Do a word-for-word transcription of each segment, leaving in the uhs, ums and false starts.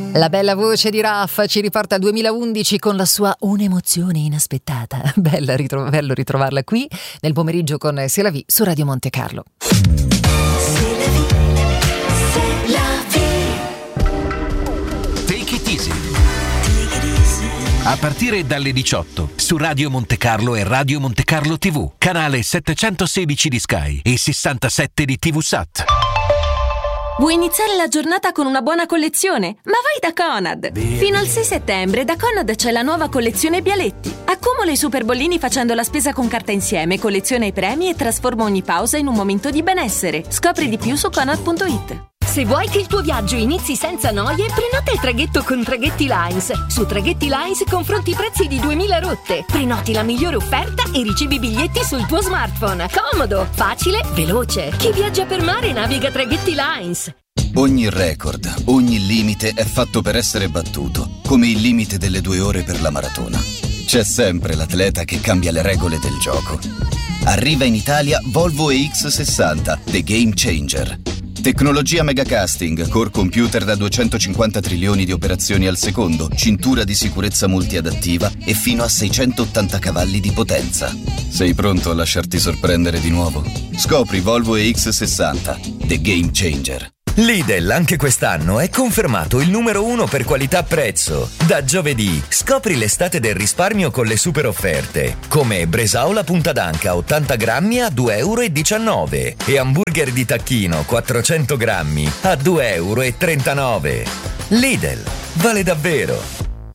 La bella voce di Raffa ci riporta al duemilaundici con la sua Un'emozione inaspettata. Bella ritro- bello ritrovarla qui nel pomeriggio con C'est la vie su Radio Monte Carlo. Take it easy. A partire dalle diciotto su Radio Monte Carlo e Radio Monte Carlo tivù, canale settecentosedici di Sky e sessantasette di TVSat. Vuoi iniziare la giornata con una buona collezione? Ma vai da Conad! Fino al sei settembre da Conad c'è la nuova collezione Bialetti. Accumula i super bollini facendo la spesa con carta insieme, colleziona i premi e trasforma ogni pausa in un momento di benessere. Scopri di più su conad punto it. Se vuoi che il tuo viaggio inizi senza noie, prenota il traghetto con Traghetti Lines. Su Traghetti Lines confronti i prezzi di duemila rotte. Prenoti la migliore offerta e ricevi i biglietti sul tuo smartphone. Comodo, facile, veloce. Chi viaggia per mare naviga Traghetti Lines. Ogni record, ogni limite è fatto per essere battuto, come il limite delle due ore per la maratona. C'è sempre l'atleta che cambia le regole del gioco. Arriva in Italia Volvo E X sessanta, The Game Changer. Tecnologia megacasting, core computer da duecentocinquanta trilioni di operazioni al secondo, cintura di sicurezza multiadattiva e fino a seicentottanta cavalli di potenza. Sei pronto a lasciarti sorprendere di nuovo? Scopri Volvo E X sessanta, The Game Changer. Lidl anche quest'anno è confermato il numero uno per qualità-prezzo. Da giovedì scopri l'estate del risparmio con le super offerte, come bresaola punta d'anca ottanta grammi a due euro e diciannove e hamburger di tacchino quattrocento grammi a due euro e trentanove. Lidl, vale davvero!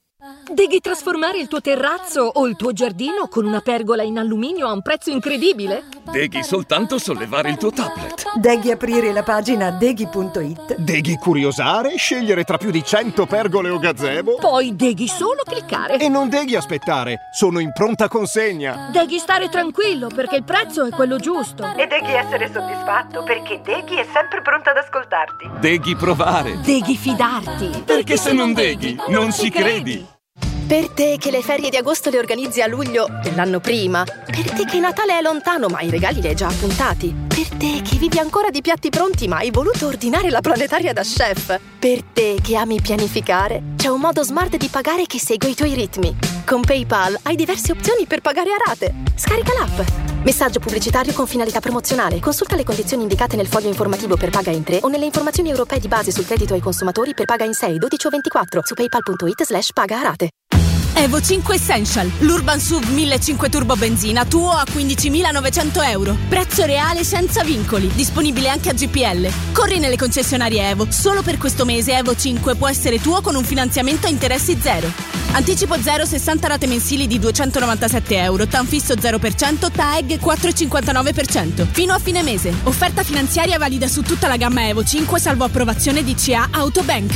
Devi trasformare il tuo terrazzo o il tuo giardino con una pergola in alluminio a un prezzo incredibile? Devi soltanto sollevare il tuo tablet. Devi aprire la pagina deghi punto it. Devi curiosare, scegliere tra più di cento pergole o gazebo. Poi devi solo cliccare. E non devi aspettare, sono in pronta consegna. Devi stare tranquillo perché il prezzo è quello giusto. E devi essere soddisfatto perché Deghi è sempre pronta ad ascoltarti. Devi provare. Devi fidarti. Perché, perché se non Deghi, non ci credi. Per te che le ferie di agosto le organizzi a luglio dell'anno prima. Per te che Natale è lontano ma i regali li hai già appuntati. Per te che vivi ancora di piatti pronti ma hai voluto ordinare la planetaria da chef. Per te che ami pianificare, c'è un modo smart di pagare che segue i tuoi ritmi. Con PayPal hai diverse opzioni per pagare a rate. Scarica l'app. Messaggio pubblicitario con finalità promozionale. Consulta le condizioni indicate nel foglio informativo per paga in tre o nelle informazioni europee di base sul credito ai consumatori per paga in sei, dodici o ventiquattro su paypal punto it slash paga a rate. Evo cinque Essential, l'Urban S U V millecinquecento turbo benzina tuo a quindicimilanovecento euro. Prezzo reale senza vincoli, disponibile anche a G P L. Corri nelle concessionarie Evo. Solo per questo mese Evo cinque può essere tuo con un finanziamento a interessi zero. Anticipo zero, sessanta rate mensili di duecentonovantasette euro, TAN fisso zero per cento, T A E G quattro virgola cinquantanove per cento. Fino a fine mese. Offerta finanziaria valida su tutta la gamma Evo cinque salvo approvazione D C A Autobank.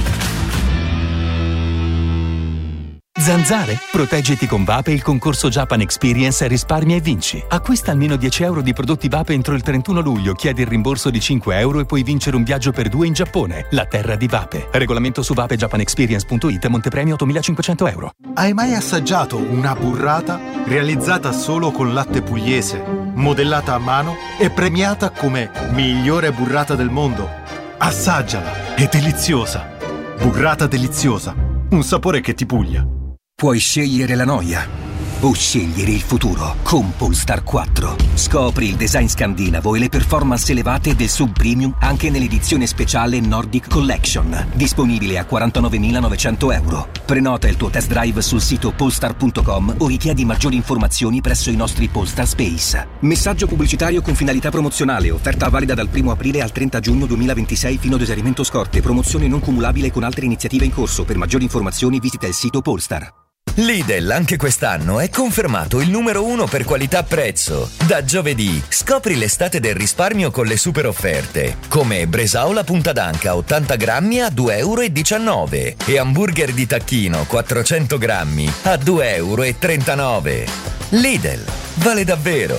Zanzare? Proteggiti con Vape il concorso Japan Experience Risparmia e vinci. Acquista almeno dieci euro di prodotti Vape entro il trentuno luglio, chiedi il rimborso di cinque euro e puoi vincere un viaggio per due in Giappone, la terra di Vape. Regolamento su vape japan experience punto it, montepremio ottomilacinquecento euro. Hai mai assaggiato una burrata realizzata solo con latte pugliese, modellata a mano e premiata come migliore burrata del mondo? Assaggiala, è deliziosa. Burrata deliziosa, un sapore che ti puglia. Puoi scegliere la noia o scegliere il futuro con Polestar quattro. Scopri il design scandinavo e le performance elevate del sub-premium anche nell'edizione speciale Nordic Collection, disponibile a quarantanovemilanovecento euro. Prenota il tuo test drive sul sito polestar punto com o richiedi maggiori informazioni presso i nostri Polestar Space. Messaggio pubblicitario con finalità promozionale, offerta valida dal primo aprile al trenta giugno duemilaventisei fino ad esaurimento scorte, promozione non cumulabile con altre iniziative in corso. Per maggiori informazioni visita il sito Polestar. Lidl anche quest'anno è confermato il numero uno per qualità-prezzo. Da giovedì scopri l'estate del risparmio con le super offerte, come bresaola punta d'anca ottanta grammi a due euro e diciannove e hamburger di tacchino quattrocento grammi a due euro e trentanove. Lidl, vale davvero!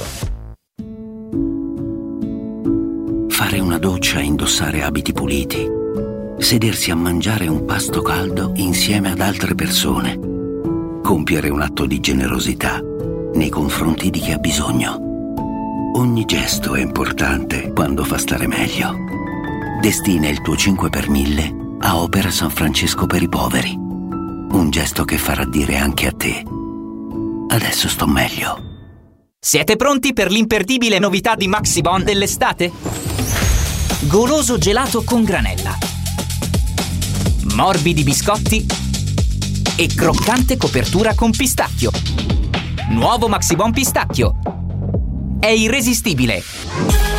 Fare una doccia e indossare abiti puliti, sedersi a mangiare un pasto caldo insieme ad altre persone, compiere un atto di generosità nei confronti di chi ha bisogno. Ogni gesto è importante quando fa stare meglio. Destina il tuo cinque per mille a Opera San Francesco per i poveri. Un gesto che farà dire anche a te: adesso sto meglio. Siete pronti per l'imperdibile novità di Maxibon dell'estate? Goloso gelato con granella, morbidi biscotti e croccante copertura con pistacchio. Nuovo Maxibon pistacchio. È irresistibile.